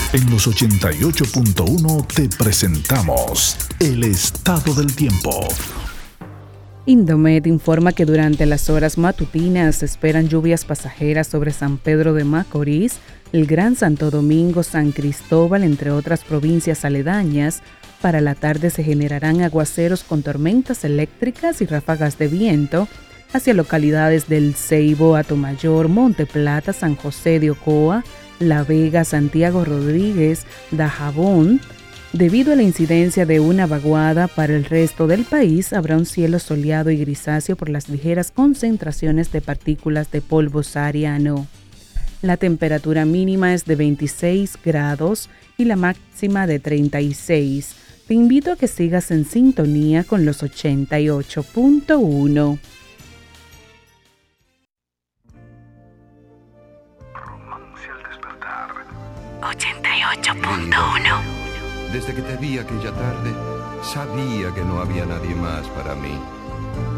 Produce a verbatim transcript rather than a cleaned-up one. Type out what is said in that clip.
En los ochenta y ocho punto uno te presentamos el estado del tiempo. Indomet informa que durante las horas matutinas se esperan lluvias pasajeras sobre San Pedro de Macorís, el Gran Santo Domingo, San Cristóbal, entre otras provincias aledañas. Para la tarde se generarán aguaceros con tormentas eléctricas y ráfagas de viento hacia localidades del Ceibo, Atomayor, Monte Plata, San José de Ocoa, La Vega, Santiago Rodríguez, Dajabón. Debido a la incidencia de una vaguada, para el resto del país habrá un cielo soleado y grisáceo por las ligeras concentraciones de partículas de polvo sahariano. La temperatura mínima es de veintiséis grados y la máxima de treinta y seis. Te invito a que sigas en sintonía con los ochenta y ocho punto uno. Romance al despertar. ochenta y ocho punto uno. Desde que te vi aquella tarde, sabía que no había nadie más para mí.